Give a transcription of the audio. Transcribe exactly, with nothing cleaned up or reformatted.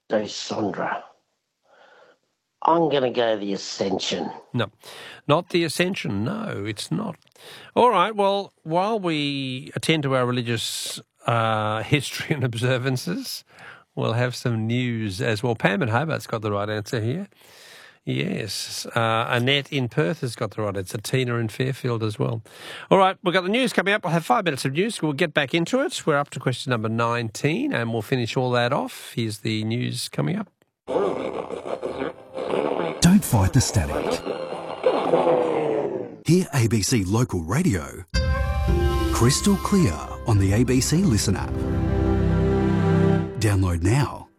Desandra. I'm going to go the Ascension. No, not the Ascension. No, it's not. All right, well, while we attend to our religious uh, history and observances, we'll have some news as well. Pam in Hobart's got the right answer here. Yes. Uh, Annette in Perth has got the right answer. Tina in Fairfield as well. All right, we've got the news coming up. We'll have five minutes of news. We'll get back into it. We're up to question number nineteen, and we'll finish all that off. Here's the news coming up. Don't fight the static. Hear A B C Local Radio crystal clear on the A B C Listen app. Download now.